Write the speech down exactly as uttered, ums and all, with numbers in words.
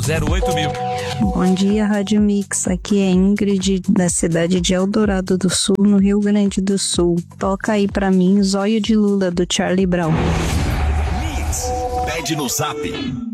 zero oito mil. Bom dia, Rádio Mix. Aqui é Ingrid, da cidade de Eldorado do Sul, no Rio Grande do Sul. Toca aí pra mim Zóio de Lula, do Charlie Brown. Mix. Pede no Zap.